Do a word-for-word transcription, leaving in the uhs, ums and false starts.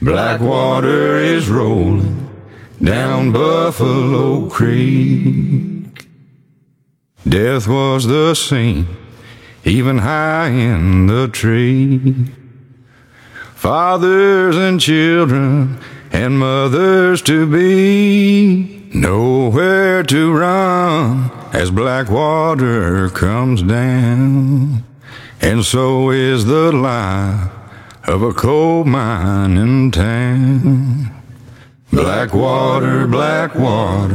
Black water is rolling down Buffalo Creek. Death was the scene, even high in the tree. Fathers and children and mothers to be, nowhere to run as black water comes down. And so is the life of a coal mining town. Black water, black water,